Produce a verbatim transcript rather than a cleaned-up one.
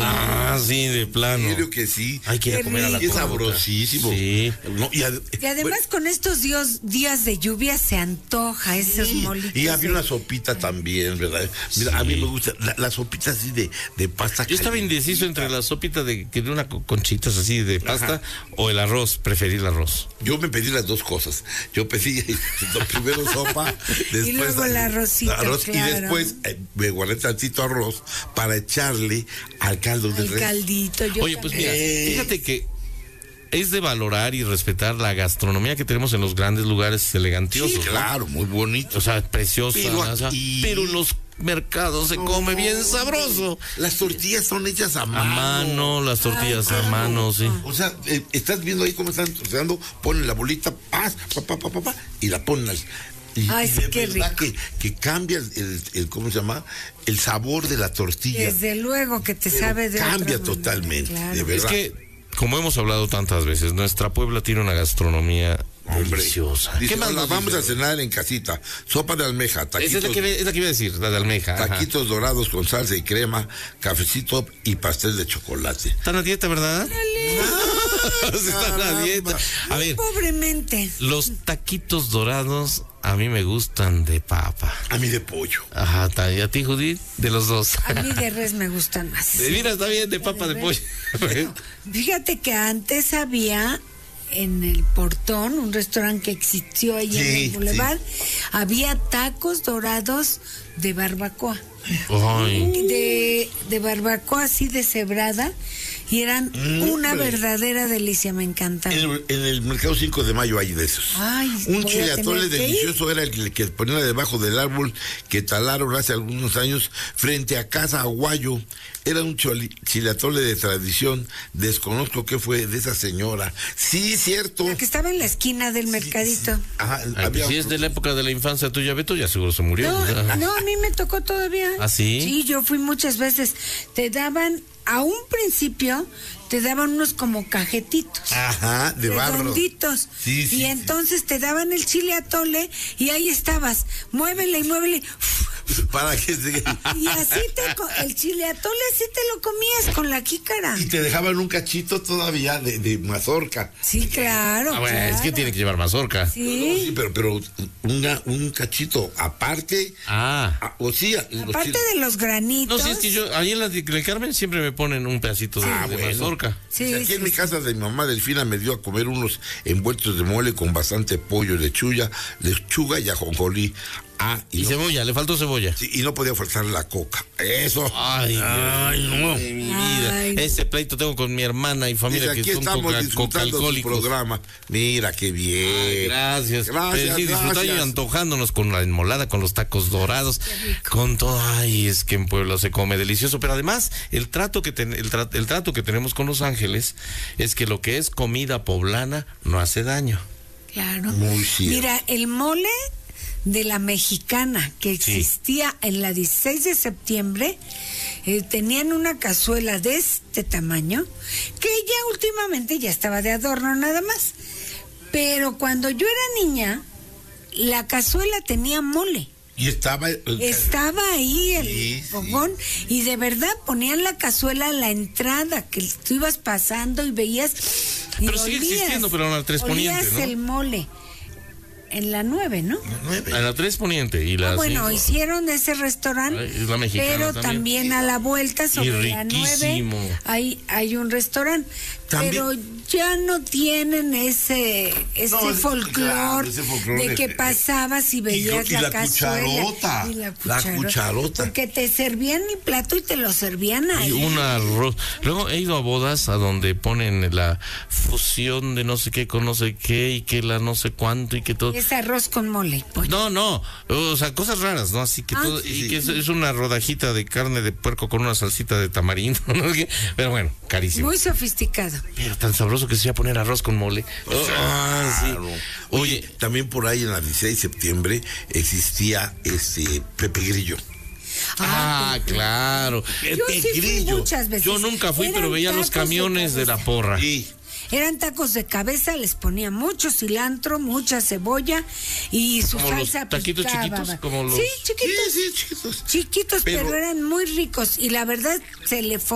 Ah, sí, de plano. Creo que sí. Hay que ir a comer a la Es Coca. sabrosísimo. Sí. No, y, ad- Y además bueno, con estos dios, días de lluvia se antoja esos molitos. y había de- una sopita también, ¿verdad? Mira, a mí me gusta la, la sopita así de, de pasta. Yo estaba caliente. indeciso entre la sopita de que de una co- conchitas así de pasta Ajá. o el arroz. Preferí el arroz. Yo me pedí las dos cosas. Yo pedí primero sopa, después luego el arrocito, arroz, claro. y después eh, me guardé tantito arroz para echarle al caldo de El res. caldito. Yo Oye, pues mira, Eh. fíjate que es de valorar y respetar la gastronomía que tenemos en los grandes lugares elegantosos. Sí, ¿no? claro, muy bonito. O sea, preciosa. Pero o sea, aquí- pero en los mercados se come bien sabroso. Las tortillas son hechas a A mano. mano, las tortillas Ay, a mano, sí. O sea, eh, estás viendo ahí cómo están torteando, ponen la bolita, paz, pa, pa, pa, pa, pa, y la ponen al- y, Ay, y sí, de qué verdad rico. que, que cambia el, el, el- ¿cómo se llama? El sabor de la tortilla. Desde luego que te Pero sabe de cambia otra manera, totalmente, claro. de Es verdad. que, como hemos hablado tantas veces, nuestra Puebla tiene una gastronomía Hombre, deliciosa. dice, ¿Qué más "Hola, nos vamos dice? a cenar en casita, sopa de almeja, Esa taquitos, es la, que, es la que iba a decir, la de almeja. ajá. taquitos dorados con salsa y crema, cafecito y pastel de chocolate". Están a dieta, ¿verdad? Sí, están a dieta. A ver, Pobremente. los taquitos dorados a mí me gustan de papa. A mí de pollo. Ajá, ta- ¿y a ti, Judith? De los dos. A mí de res me gustan más. Eh, Mira, está bien, de papa, de pollo. Fíjate que antes había en el Portón, un restaurante que existió ahí en Sí, el Boulevard, había tacos dorados de barbacoa. Ay, De, de barbacoa así deshebrada, y eran una hombre. verdadera delicia, me encantaban. En el, en el mercado cinco de mayo hay de esos. Ay, Un voy a chile atole tener que ir. delicioso era el que, que ponía debajo del árbol que talaron hace algunos años frente a Casa Aguayo. Era un choli- chile atole de tradición. Desconozco qué fue de esa señora. Sí, cierto. La que estaba en la esquina del mercadito. Ajá, Ay, había pues si es de la época de la infancia tuya, Beto, ya seguro se murió. No, Ajá. no, a mí me tocó todavía. ¿Ah, sí? Sí, yo fui muchas veces. Te daban, a un principio, te daban unos como cajetitos. Ajá, de barro. redonditos. Sí, sí, y sí. entonces te daban el chile atole y ahí estabas. Muévele y muévele. Para que se... Y así te, co- el chile atole así te lo comías con la jícara. Y te dejaban un cachito todavía de, de mazorca. Sí, claro. Ah, bueno, es que claro. tiene que llevar mazorca. Sí. Sí, pero, pero una- un cachito aparte. Ah. ah, O sí, los Aparte chiles- de los granitos. No, si es que yo, ahí en la de del Carmen siempre me ponen un pedacito de, Ah, de bueno. mazorca. Sí, Dice, aquí sí, en mi sí. casa de mi mamá Delfina me dio a comer unos envueltos de mole con bastante pollo, lechuga, lechuga y ajonjolí. Ah, y, Y no, cebolla, le faltó cebolla. sí, y no podía faltar la coca. Eso. Ay, Ay, no. de mi vida. Ay. Ese pleito tengo con mi hermana y familia Dice, aquí que son estamos coca, disfrutando su coca-alcohólicos. programa. Mira qué bien. Ay, gracias. Gracias, Pero sí, disfrutando y gracias. antojándonos con la enmolada, con los tacos dorados, con todo. Ay, es que en Puebla se come delicioso. Pero además, el trato que ten- el, tra- el trato que tenemos con Los Ángeles es que lo que es comida poblana no hace daño. Claro. Muy cierto. Mira, el mole de la mexicana que existía en la dieciséis de septiembre, eh, tenían una cazuela de este tamaño, que ya últimamente ya estaba de adorno nada más. Pero cuando yo era niña, la cazuela tenía mole. Y estaba. el- Estaba ahí el Sí, sí. fogón y de verdad ponían la cazuela a la entrada, que tú ibas pasando y veías. Y Pero sigue olías, existiendo, pero en la Tres Poniente, olías ¿no? el mole. En la nueve, ¿no? nueve. A la tres Poniente y la Ah, bueno, cinco. hicieron ese restaurante, Ay, es la mexicana pero también. también. a la vuelta sobre la nueve riquísimo. hay, hay un restaurante, También- pero ya no tienen ese ese No, es- folclor claro, ese folclor de de- que de- pasabas y veías y la, la cazuela cucharota, y la la cucharota, cucharota. porque te servían el plato y te lo servían ahí. Y un arroz. Luego he ido a bodas a donde ponen la fusión de no sé qué con no sé qué y que la no sé cuánto y que todo. Es arroz con mole y pollo. No, no, o sea, cosas raras, ¿no? Así que Ah, todo, sí, y sí. que es, es una rodajita de carne de puerco con una salsita de tamarindo, ¿no? Pero bueno, carísimo. Muy sofisticado. Pero tan sabroso que se iba a poner arroz con mole. Ah, sí. Claro. Oye, Oye, también por ahí en la dieciséis de septiembre existía este Pepe Grillo. ah, claro. Yo sí fui Grillo. muchas veces. Yo nunca fui, Eran pero veía los tacos de camiones de la cabeza. porra. Sí. Eran tacos de cabeza, les ponía mucho cilantro, mucha cebolla y su Como los salsa taquitos picaba. chiquitos, como los- Sí, Sí, chiquitos. sí, chiquitos. Chiquitos, pero, Pero- eran muy ricos y la verdad se le